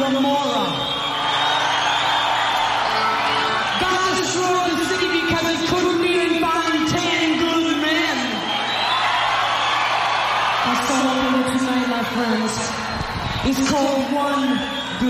Gomorrah. God destroyed the city because it couldn't even find 10 good men. Our song tonight, my friends, is called One